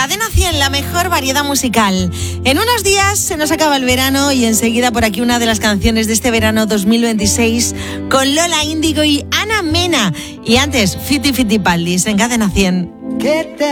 Cadena 100, la mejor variedad musical. En unos días se nos acaba el verano y enseguida por aquí una de las canciones de este verano 2026 con Lola Índigo y Ana Mena. Y antes, Fiti Fitipaldis en Cadena 100.